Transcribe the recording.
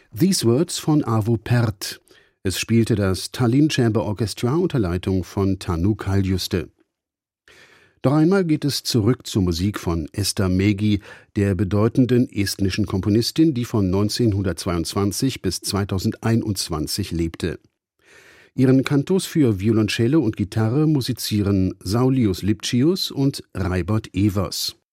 These Words von Arvo Pärt. Es spielte das Tallinn Chamber Orchestra unter Leitung von Tanu Kaljuste. Doch einmal geht es zurück zur Musik von Ester Mägi, der bedeutenden estnischen Komponistin, die von 1922 bis 2021 lebte. Ihren Kantos für Violoncello und Gitarre musizieren Saulius Lipcius und Raibert Evers.